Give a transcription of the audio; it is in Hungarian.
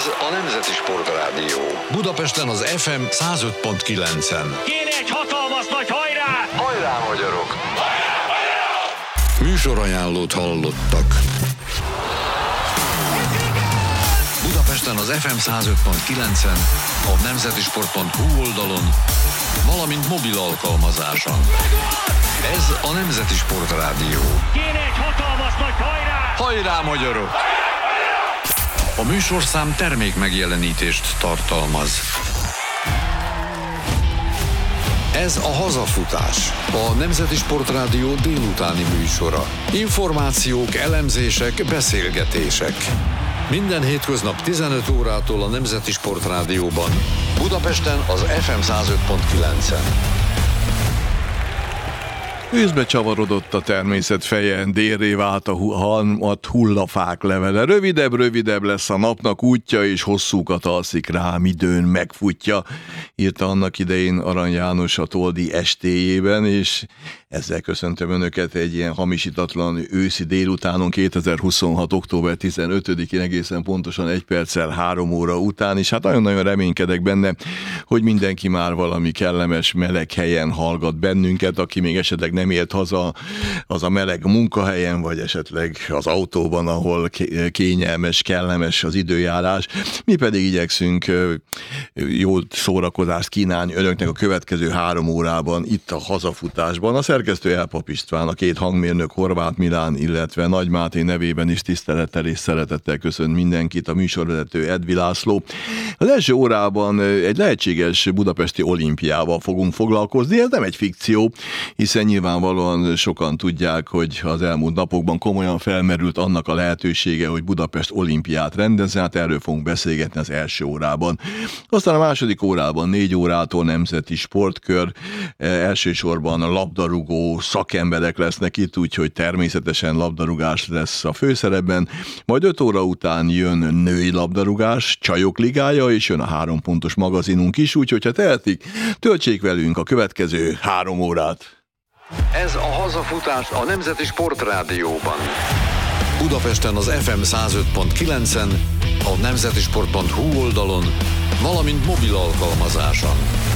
a Nemzeti Sportrádió. Budapesten az FM 105.9-en. Kéne egy hatalmas nagy hajrá! Hajrá, magyarok! Műsorajánlót hallottak. Budapesten az FM 105.9-en, a nemzetisport.hu oldalon, valamint mobil alkalmazáson. Ez a Nemzeti Sportrádió. Kéne egy hatalmas nagy hajrá! Hajrá, magyarok! A műsorszám termék megjelenítést tartalmaz. Ez a Hazafutás, a Nemzeti Sportrádió délutáni műsora. Információk, elemzések, beszélgetések. Minden hétköznap 15 órától a Nemzeti Sportrádióban. Budapesten az FM 105.9-en. Őszbe csavarodott a természet feje, délré vált a halmat hullafák levele. Rövidebb lesz a napnak útja, és hosszúkat alszik rám, időn megfutja, írta annak idején Arany János a Toldi estéjében, és ezzel köszöntöm Önöket egy ilyen hamisítatlan őszi délutánon 2026. október 15-én egészen pontosan 1 perccel 3 óra után, és hát nagyon-nagyon reménykedek benne, hogy mindenki már valami kellemes, meleg helyen hallgat bennünket, aki még esetleg nem ért haza az a meleg munkahelyen, vagy esetleg az autóban, ahol kényelmes, kellemes az időjárás. Mi pedig igyekszünk jó szórakozást kínálni Önöknek a következő 3 órában itt a Hazafutásban. A szerkesztő Elpap István, a 2 hangmérnök Horváth Milán, illetve Nagy Máté nevében is tisztelettel és szeretettel köszönt mindenkit, a műsorvezető Edvi László. Az első órában egy lehetséges budapesti olimpiával fogunk foglalkozni, ez nem egy fikció, hiszen nyilvánvalóan sokan tudják, hogy az elmúlt napokban komolyan felmerült annak a lehetősége, hogy Budapest olimpiát rendezzen, hát erről fogunk beszélgetni az első órában. Aztán a második órában 4 órától nemzeti sportkör, elsősorban a labdarúgó szakemberek lesznek itt, úgyhogy természetesen labdarúgás lesz a főszerepben, majd 5 óra után jön női labdarúgás, Csajok ligája, és jön a 3 pontos magazinunk is, úgyhogy ha tehetik, töltsék velünk a következő 3 órát. Ez a Hazafutás a Nemzeti Sportrádióban. Budapesten az FM 105.9-en, a nemzetisport.hu oldalon, valamint mobil alkalmazáson.